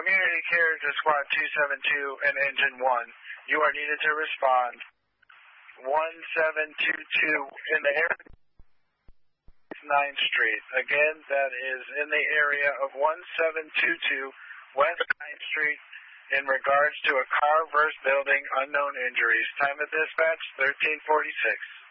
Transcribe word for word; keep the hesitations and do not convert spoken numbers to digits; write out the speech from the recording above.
community care to Squad two seven two and Engine one. You are needed to respond. one seven two two in the area of ninth Street. Again, that is in the area of one seven two two West ninth Street in regards to a car versus building, unknown injuries. Time of dispatch, thirteen forty-six.